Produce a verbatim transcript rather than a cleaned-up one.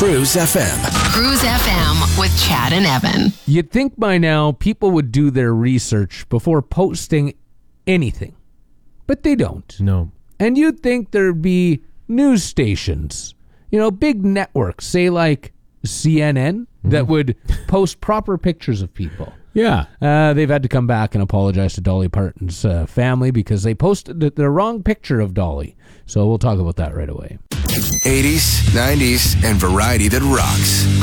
Cruise F M. Cruise F M with Chad and Evan. You'd think by now people would do their research before posting anything, but they don't. No. And you'd think there'd be news stations, you know, big networks, say like C N N, mm-hmm. that would post proper pictures of people. Yeah. Uh, they've had to come back and apologize to Dolly Parton's uh, family because they posted the, the wrong picture of Dolly. So we'll talk about that right away. eighties, nineties, and variety that rocks.